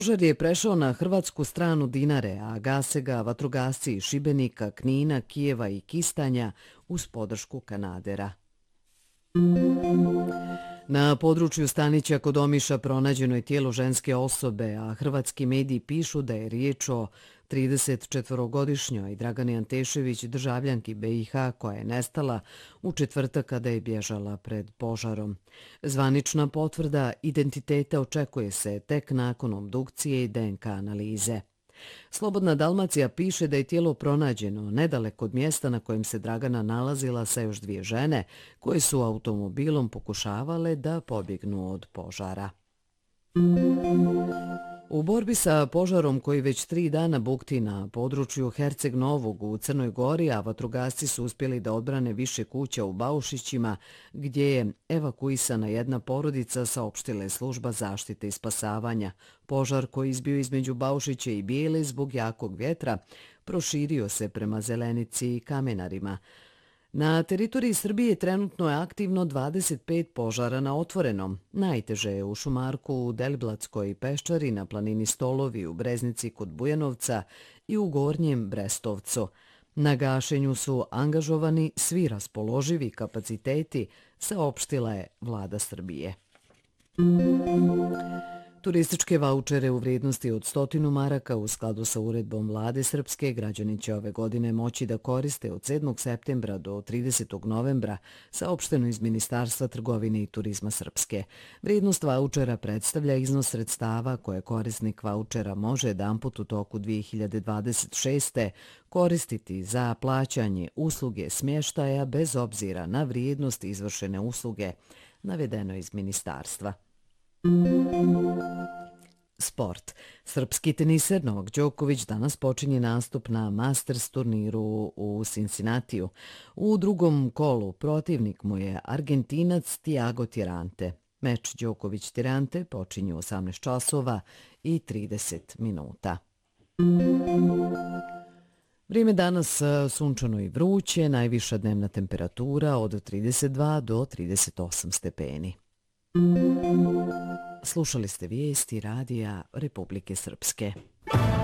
Požar je prešao na hrvatsku stranu Dinare, a gase ga vatrogasci iz Šibenika, Knina, Kijeva i Kistanja uz podršku Kanadera. Na području Stanića kod Omiša pronađeno je tijelo ženske osobe, a hrvatski mediji pišu da je riječ o 34-godišnjoj Dragani Antešević, državljanki BiH, koja je nestala u četvrtak kada je bježala pred požarom. Zvanična potvrda identiteta očekuje se tek nakon obdukcije i DNK analize. Slobodna Dalmacija piše da je tijelo pronađeno nedaleko od mjesta na kojem se Dragana nalazila sa još dvije žene koje su automobilom pokušavale da pobjegnu od požara. U borbi sa požarom koji već 3 dana bukti na području Herceg Novog u Crnoj Gori, a vatrogasci su uspjeli da odbrane više kuća u Baušićima, gdje je evakuisana jedna porodica, saopštila je služba zaštite i spasavanja. Požar koji izbio između Baušića i Bijele zbog jakog vjetra proširio se prema Zelenici i Kamenarima. Na teritoriji Srbije trenutno je aktivno 25 požara na otvorenom. Najteže je u Šumarku, u Deliblatskoj peščari, na planini Stolovi, u Breznici kod Bujanovca i u Gornjem Brestovcu. Na gašenju su angažovani svi raspoloživi kapaciteti, saopštila je vlada Srbije. Turističke vaučere u vrijednosti od 100 maraka u skladu sa uredbom vlade Srpske građani će ove godine moći da koriste od 7. septembra do 30. novembra, saopšteno iz Ministarstva trgovine i turizma Srpske. Vrijednost vaučera predstavlja iznos sredstava koje korisnik vaučera može jedanput u toku 2026. koristiti za plaćanje usluge smještaja bez obzira na vrijednost izvršene usluge, navedeno iz ministarstva. Sport. Srpski teniser Novak Đoković danas počinje nastup na Masters turniru u Cincinnatiju. U drugom kolu protivnik mu je Argentinac Thiago Tirante. Meč Đoković-Tirante počinje u 18 časova i 30 minuta. Vrijeme danas sunčano i vruće, najviša dnevna temperatura od 32 do 38 stepeni. Slušali ste vijesti radija Republike Srpske.